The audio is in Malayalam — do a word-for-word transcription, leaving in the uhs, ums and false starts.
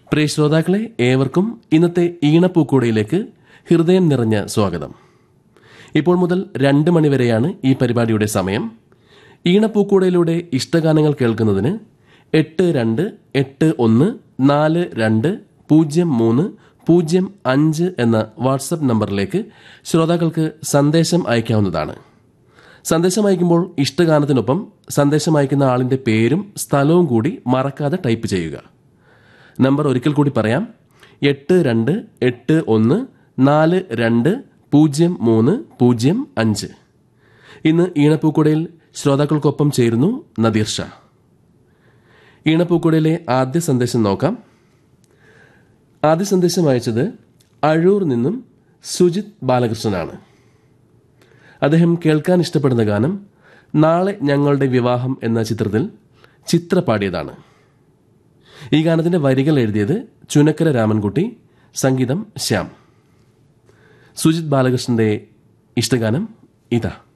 പ്രിയ ശ്രോതാക്കളെ, ഏവർക്കും ഇന്നത്തെ ഈണപ്പൂക്കൂടയിലേക്ക് ഹൃദയം നിറഞ്ഞ സ്വാഗതം. ഇപ്പോൾ മുതൽ രണ്ട് മണിവരെയാണ് ഈ പരിപാടിയുടെ സമയം. ഈണപ്പൂക്കൂടയിലൂടെ ഇഷ്ടഗാനങ്ങൾ കേൾക്കുന്നതിന് എട്ട് രണ്ട് എട്ട് ഒന്ന് നാല് രണ്ട് പൂജ്യം മൂന്ന് പൂജ്യം അഞ്ച് എന്ന വാട്സപ്പ് നമ്പറിലേക്ക് ശ്രോതാക്കൾക്ക് സന്ദേശം അയക്കാവുന്നതാണ്. സന്ദേശം അയക്കുമ്പോൾ ഇഷ്ടഗാനത്തിനൊപ്പം സന്ദേശം അയക്കുന്ന ആളിൻ്റെ പേരും സ്ഥലവും കൂടി മറക്കാതെ ടൈപ്പ് ചെയ്യുക. നമ്പർ ഒരിക്കൽ കൂടി പറയാം: എട്ട് രണ്ട് എട്ട് ഒന്ന് നാല് രണ്ട് പൂജ്യം മൂന്ന് പൂജ്യം അഞ്ച്. ഇന്ന് ഈണപ്പൂക്കുടയിൽ ശ്രോതാക്കൾക്കൊപ്പം ചേരുന്നു നദീർ ഷാ. ഈണപ്പൂക്കുടയിലെ ആദ്യ സന്ദേശം നോക്കാം. ആദ്യ സന്ദേശം അയച്ചത് അഴൂർ നിന്നും സുജിത് ബാലകൃഷ്ണനാണ്. അദ്ദേഹം കേൾക്കാൻ ഇഷ്ടപ്പെടുന്ന ഗാനം നാളെ ഞങ്ങളുടെ വിവാഹം എന്ന ചിത്രത്തിൽ ചിത്ര പാടിയതാണ്. ഈ ഗാനത്തിന്റെ വരികൾ എഴുതിയത് ചുനക്കര രാമൻകുട്ടി, സംഗീതം ശ്യാം. സുജിത് ബാലകൃഷ്ണന്റെ ഇഷ്ടഗാനം ഇതാ.